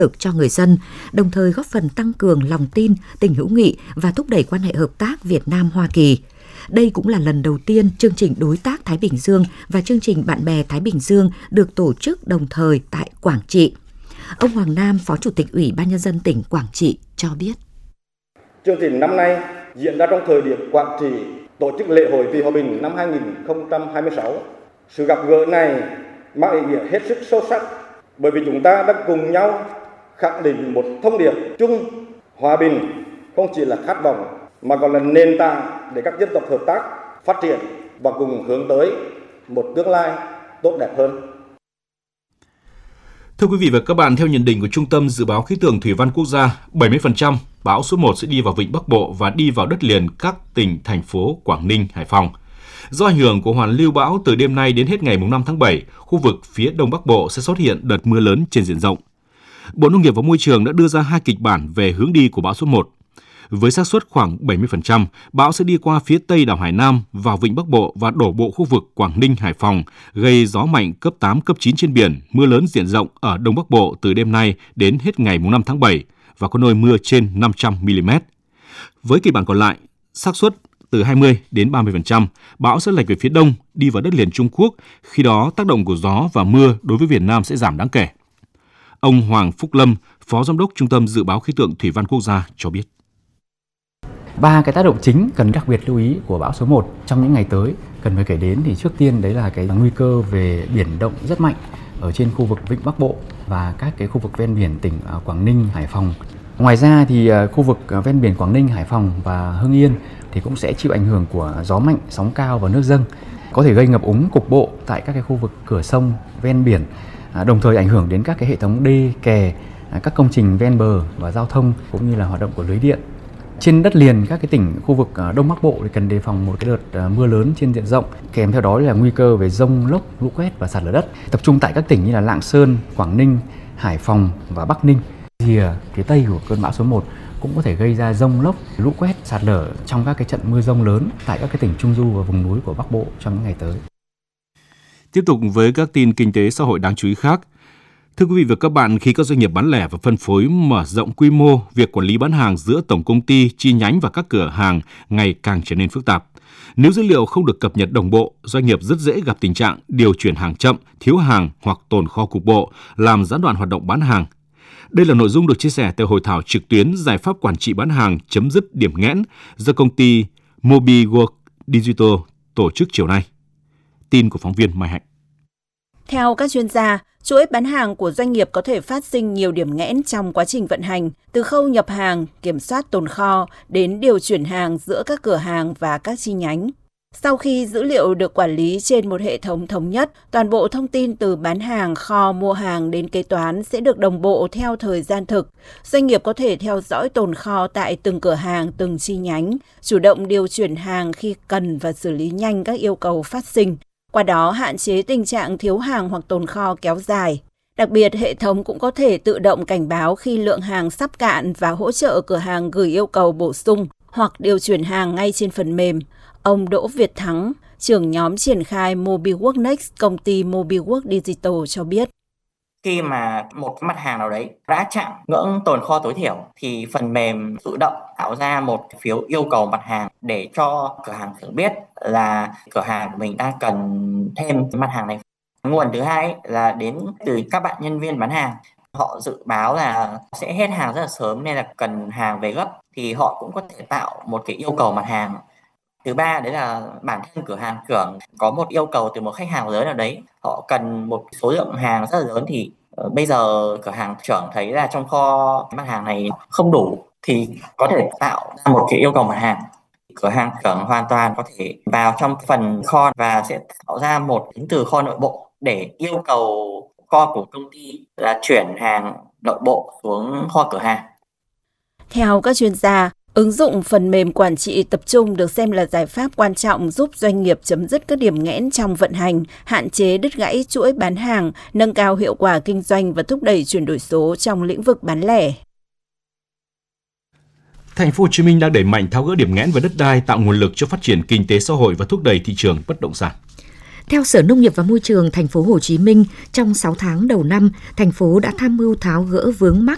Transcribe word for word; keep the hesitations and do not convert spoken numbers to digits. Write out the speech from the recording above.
được cho người dân, đồng thời góp phần tăng cường lòng tin, tình hữu nghị và thúc đẩy quan hệ hợp tác Việt Nam-Hoa Kỳ. Đây cũng là lần đầu tiên chương trình Đối tác Thái Bình Dương và chương trình Bạn bè Thái Bình Dương được tổ chức đồng thời tại Quảng Trị. Ông Hoàng Nam, Phó Chủ tịch Ủy ban Nhân dân tỉnh Quảng Trị cho biết. Chương trình năm nay diễn ra trong thời điểm Quảng Trị tổ chức lễ hội vì hòa bình năm hai không hai sáu. Sự gặp gỡ này mang ý nghĩa hết sức sâu sắc bởi vì chúng ta đang cùng nhau khẳng định một thông điệp chung: hòa bình không chỉ là khát vọng mà còn là nền tảng để các dân tộc hợp tác, phát triển và cùng hướng tới một tương lai tốt đẹp hơn. Thưa quý vị và các bạn, theo nhận định của Trung tâm Dự báo Khí tượng Thủy văn Quốc gia, bảy mươi phần trăm bão số một sẽ đi vào vịnh Bắc Bộ và đi vào đất liền các tỉnh, thành phố Quảng Ninh, Hải Phòng. Do ảnh hưởng của hoàn lưu bão, từ đêm nay đến hết ngày năm tháng bảy, khu vực phía Đông Bắc Bộ sẽ xuất hiện đợt mưa lớn trên diện rộng. Bộ Nông nghiệp và Môi trường đã đưa ra hai kịch bản về hướng đi của bão số một. Với xác suất khoảng bảy mươi phần trăm, bão sẽ đi qua phía tây đảo Hải Nam, vào vịnh Bắc Bộ và đổ bộ khu vực Quảng Ninh, Hải Phòng, gây gió mạnh cấp tám, cấp chín trên biển, mưa lớn diện rộng ở Đông Bắc Bộ từ đêm nay đến hết ngày năm tháng bảy và có nơi mưa trên năm trăm mi-li-mét. Với kịch bản còn lại, xác suất từ hai mươi đến ba mươi phần trăm, bão sẽ lệch về phía đông, đi vào đất liền Trung Quốc, khi đó tác động của gió và mưa đối với Việt Nam sẽ giảm đáng kể. Ông Hoàng Phúc Lâm, Phó Giám đốc Trung tâm Dự báo Khí tượng Thủy văn Quốc gia cho biết. Ba cái tác động chính cần đặc biệt lưu ý của bão số một trong những ngày tới cần phải kể đến thì trước tiên đấy là cái nguy cơ về biển động rất mạnh ở trên khu vực vịnh Bắc Bộ và các cái khu vực ven biển tỉnh Quảng Ninh, Hải Phòng. Ngoài ra thì khu vực ven biển Quảng Ninh, Hải Phòng và Hưng Yên thì cũng sẽ chịu ảnh hưởng của gió mạnh, sóng cao và nước dâng, có thể gây ngập úng cục bộ tại các cái khu vực cửa sông ven biển, đồng thời ảnh hưởng đến các cái hệ thống đê, kè, các công trình ven bờ và giao thông cũng như là hoạt động của lưới điện. Trên đất liền các cái tỉnh khu vực Đông Bắc Bộ thì cần đề phòng một cái đợt mưa lớn trên diện rộng, kèm theo đó là nguy cơ về dông, lốc, lũ quét và sạt lở đất. Tập trung tại các tỉnh như là Lạng Sơn, Quảng Ninh, Hải Phòng và Bắc Ninh. Rìa phía tây của cơn bão số một cũng có thể gây ra dông, lốc, lũ quét, sạt lở trong các cái trận mưa dông lớn tại các cái tỉnh Trung Du và vùng núi của Bắc Bộ trong những ngày tới. Tiếp tục với các tin kinh tế xã hội đáng chú ý khác. Thưa quý vị và các bạn, khi các doanh nghiệp bán lẻ và phân phối mở rộng quy mô, việc quản lý bán hàng giữa tổng công ty, chi nhánh và các cửa hàng ngày càng trở nên phức tạp. Nếu dữ liệu không được cập nhật đồng bộ, doanh nghiệp rất dễ gặp tình trạng điều chuyển hàng chậm, thiếu hàng hoặc tồn kho cục bộ, làm gián đoạn hoạt động bán hàng. Đây là nội dung được chia sẻ tại hội thảo trực tuyến giải pháp quản trị bán hàng chấm dứt điểm nghẽn do công ty MobiWork Digital tổ chức chiều nay. Tin của phóng viên Mai Hạnh. Theo các chuyên gia, chuỗi bán hàng của doanh nghiệp có thể phát sinh nhiều điểm nghẽn trong quá trình vận hành, từ khâu nhập hàng, kiểm soát tồn kho đến điều chuyển hàng giữa các cửa hàng và các chi nhánh. Sau khi dữ liệu được quản lý trên một hệ thống thống nhất, toàn bộ thông tin từ bán hàng, kho, mua hàng đến kế toán sẽ được đồng bộ theo thời gian thực. Doanh nghiệp có thể theo dõi tồn kho tại từng cửa hàng, từng chi nhánh, chủ động điều chuyển hàng khi cần và xử lý nhanh các yêu cầu phát sinh. Qua đó hạn chế tình trạng thiếu hàng hoặc tồn kho kéo dài. Đặc biệt, hệ thống cũng có thể tự động cảnh báo khi lượng hàng sắp cạn và hỗ trợ cửa hàng gửi yêu cầu bổ sung hoặc điều chuyển hàng ngay trên phần mềm. Ông Đỗ Việt Thắng, trưởng nhóm triển khai MobiWork Next, công ty MobiWork Digital cho biết. Khi mà một mặt hàng nào đấy đã chạm ngưỡng tồn kho tối thiểu thì phần mềm tự động tạo ra một phiếu yêu cầu mặt hàng để cho cửa hàng tự biết là cửa hàng của mình đang cần thêm mặt hàng này. Nguồn thứ hai là đến từ các bạn nhân viên bán hàng. Họ dự báo là sẽ hết hàng rất là sớm nên là cần hàng về gấp thì họ cũng có thể tạo một cái yêu cầu mặt hàng. Thứ ba đấy là bản thân cửa hàng trưởng có một yêu cầu từ một khách hàng lớn nào đấy, họ cần một số lượng hàng rất là lớn thì uh, bây giờ cửa hàng trưởng thấy là trong kho mặt hàng này không đủ thì có thể tạo ra một cái yêu cầu mặt hàng. Cửa hàng trưởng hoàn toàn có thể vào trong phần kho và sẽ tạo ra một tính từ kho nội bộ để yêu cầu kho của công ty là chuyển hàng nội bộ xuống kho cửa hàng. Theo các chuyên gia, ứng dụng phần mềm quản trị tập trung được xem là giải pháp quan trọng giúp doanh nghiệp chấm dứt các điểm nghẽn trong vận hành, hạn chế đứt gãy chuỗi bán hàng, nâng cao hiệu quả kinh doanh và thúc đẩy chuyển đổi số trong lĩnh vực bán lẻ. Thành phố Hồ Chí Minh đang đẩy mạnh tháo gỡ điểm nghẽn về đất đai, tạo nguồn lực cho phát triển kinh tế xã hội và thúc đẩy thị trường bất động sản. Theo Sở Nông nghiệp và Môi trường Thành phố Hồ Chí Minh, trong sáu tháng đầu năm, thành phố đã tham mưu tháo gỡ vướng mắc